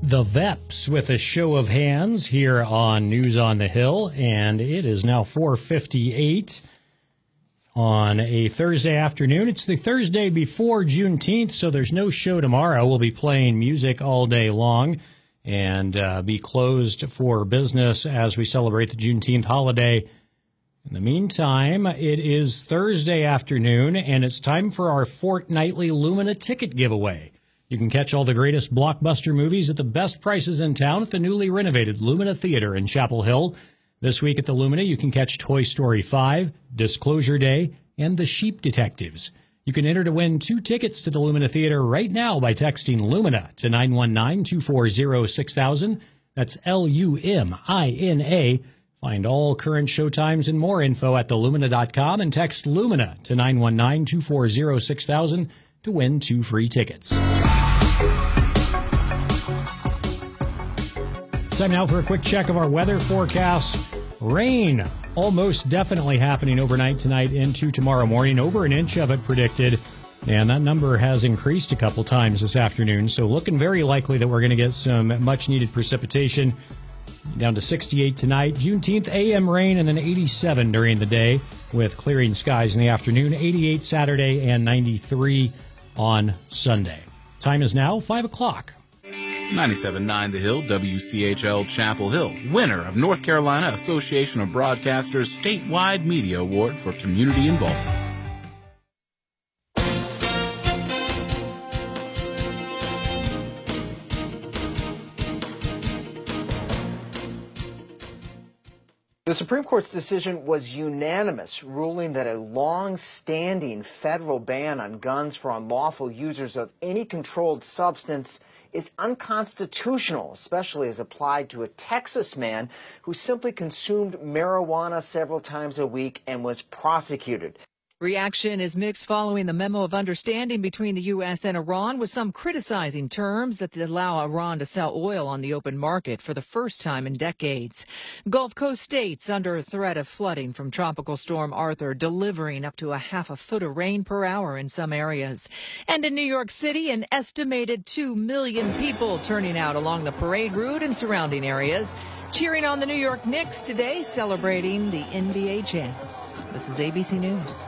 The Veps with a show of hands here on News on the Hill, and it is now 4:58 on a Thursday afternoon. It's the Thursday before Juneteenth, so there's no show tomorrow. We'll be playing music all day long and be closed for business as we celebrate the Juneteenth holiday. In the meantime, it is Thursday afternoon, and it's time for our fortnightly Lumina ticket giveaway. You can catch all the greatest blockbuster movies at the best prices in town at the newly renovated Lumina Theater in Chapel Hill. This week at the Lumina, you can catch Toy Story 5, Disclosure Day, and The Sheep Detectives. You can enter to win 2 tickets to the Lumina Theater right now by texting Lumina to 919-240-6000. That's Lumina. Find all current showtimes and more info at thelumina.com and text Lumina to 919-240-6000 to win 2 free tickets. Time now for a quick check of our weather forecast. Rain almost definitely happening overnight tonight into tomorrow morning. Over an inch of it predicted. And that number has increased a couple times this afternoon. So looking very likely that we're going to get some much needed precipitation. Down to 68 tonight. Juneteenth AM rain and then 87 during the day with clearing skies in the afternoon. 88 Saturday and 93 on Sunday. Time is now 5 o'clock. 97.9 The Hill, WCHL Chapel Hill, winner of North Carolina Association of Broadcasters statewide media award for community involvement. The Supreme Court's decision was unanimous, ruling that a long-standing federal ban on guns for unlawful users of any controlled substance is unconstitutional, especially as applied to a Texas man who simply consumed marijuana several times a week and was prosecuted. Reaction is mixed following the memo of understanding between the U.S. and Iran, with some criticizing terms that allow Iran to sell oil on the open market for the first time in decades. Gulf Coast states under threat of flooding from Tropical Storm Arthur, delivering up to a half a foot of rain per hour in some areas. And in New York City, an estimated 2 million people turning out along the parade route and surrounding areas, cheering on the New York Knicks today, celebrating the NBA champs. This is ABC News.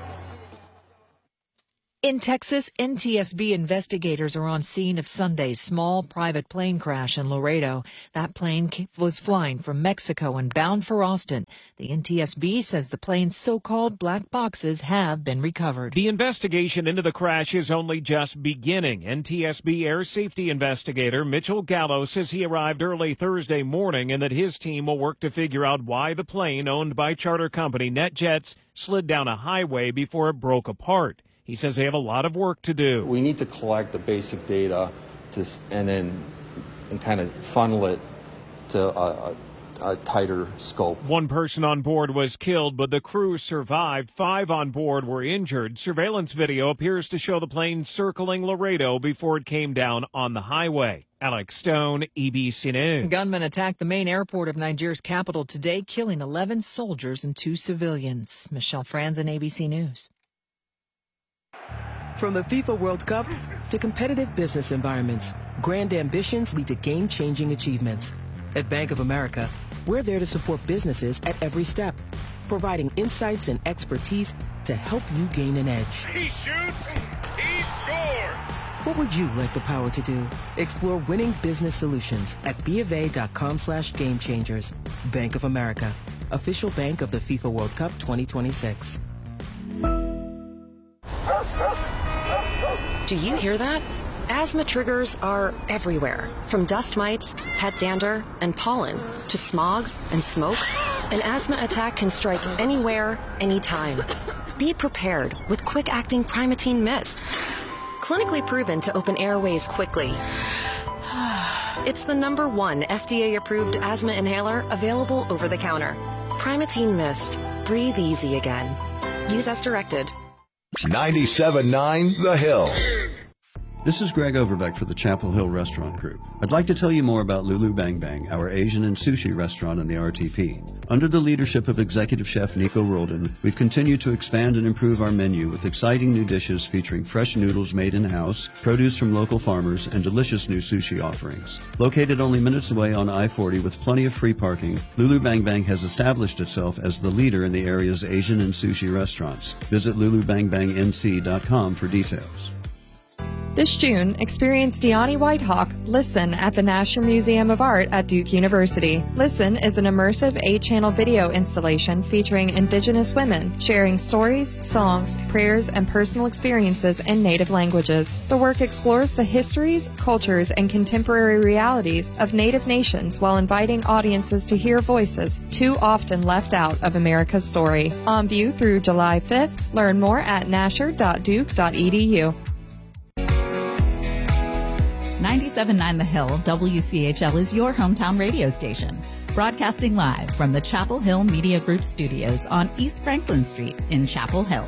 In Texas, NTSB investigators are on scene of Sunday's small private plane crash in Laredo. That plane was flying from Mexico and bound for Austin. The NTSB says the plane's so-called black boxes have been recovered. The investigation into the crash is only just beginning. NTSB air safety investigator Mitchell Gallo says he arrived early Thursday morning and that his team will work to figure out why the plane, owned by charter company NetJets, slid down a highway before it broke apart. He says they have a lot of work to do. We need to collect the basic data and kind of funnel it to a tighter scope. 1 person on board was killed, but the crew survived. 5 on board were injured. Surveillance video appears to show the plane circling Laredo before it came down on the highway. Alex Stone, ABC News. Gunmen attacked the main airport of Nigeria's capital today, killing 11 soldiers and 2 civilians. Michelle Franzen, ABC News. From the FIFA World Cup to competitive business environments, grand ambitions lead to game-changing achievements. At Bank of America, we're there to support businesses at every step, providing insights and expertise to help you gain an edge. He shoots, he scores! What would you like the power to do? Explore winning business solutions at BofA.com/gamechangers. Bank of America, official bank of the FIFA World Cup 2026. Do you hear that? Asthma triggers are everywhere, from dust mites, head dander, and pollen, to smog and smoke. An asthma attack can strike anywhere, anytime. Be prepared with quick-acting Primatene Mist. Clinically proven to open airways quickly. It's the #1 FDA-approved asthma inhaler available over the counter. Primatene Mist. Breathe easy again. Use as directed. 97.9 The Hill. This is Greg Overbeck for the Chapel Hill Restaurant Group. I'd like to tell you more about Lulu Bang Bang, our Asian and sushi restaurant in the RTP. Under the leadership of Executive Chef Nico Roldan, we've continued to expand and improve our menu with exciting new dishes featuring fresh noodles made in-house, produce from local farmers, and delicious new sushi offerings. Located only minutes away on I-40 with plenty of free parking, Lulu Bang Bang has established itself as the leader in the area's Asian and sushi restaurants. Visit lulubangbangnc.com for details. This June, experience Deani Whitehawk Listen at the National Museum of Art at Duke University. Listen is an immersive 8-channel video installation featuring Indigenous women sharing stories, songs, prayers, and personal experiences in Native languages. The work explores the histories, cultures, and contemporary realities of Native nations while inviting audiences to hear voices too often left out of America's story. On view through July 5th. Learn more at nasher.duke.edu. 97.9 The Hill, WCHL is your hometown radio station. Broadcasting live from the Chapel Hill Media Group studios on East Franklin Street in Chapel Hill.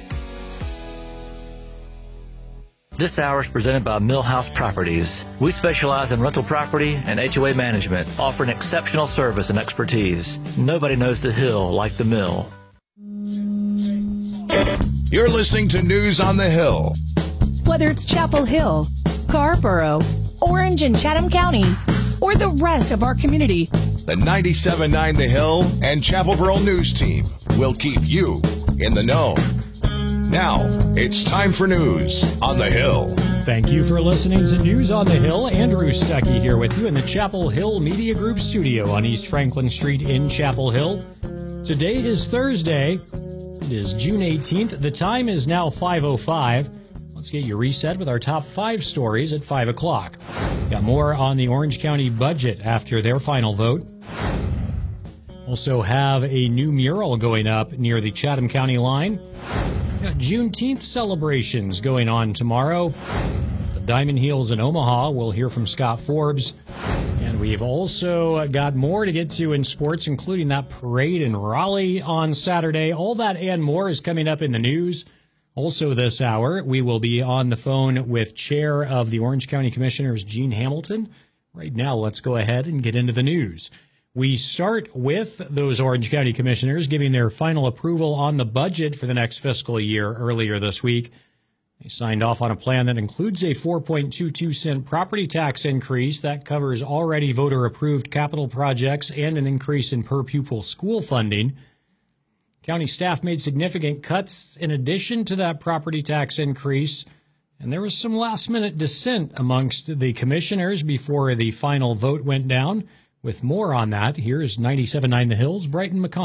This hour is presented by Millhouse Properties. We specialize in rental property and HOA management, offering exceptional service and expertise. Nobody knows the Hill like the Mill. You're listening to News on the Hill. Whether it's Chapel Hill, Scarborough, Orange and Chatham County, or the rest of our community, The 97.9 The Hill and Chapelville News Team will keep you in the know. Now, it's time for News on the Hill. Thank you for listening to News on the Hill. Andrew Stuckey here with you in the Chapel Hill Media Group studio on East Franklin Street in Chapel Hill. Today is Thursday. It is June 18th. The time is now 5:05. Let's get you reset with our top 5 stories at 5 o'clock. Got more on the Orange County budget after their final vote. Also have a new mural going up near the Chatham County line. Got Juneteenth celebrations going on tomorrow. The Diamond Heels in Omaha. We'll hear from Scott Forbes. And we've also got more to get to in sports, including that parade in Raleigh on Saturday. All that and more is coming up in the news. Also this hour, we will be on the phone with Chair of the Orange County Commissioners, Gene Hamilton. Right now, let's go ahead and get into the news. We start with those Orange County Commissioners giving their final approval on the budget for the next fiscal year earlier this week. They signed off on a plan that includes a 4.22-cent property tax increase that covers already voter-approved capital projects and an increase in per-pupil school funding. County staff made significant cuts in addition to that property tax increase, and there was some last-minute dissent amongst the commissioners before the final vote went down. With more on that, here's 97.9 The Hill's Brighton McConnell.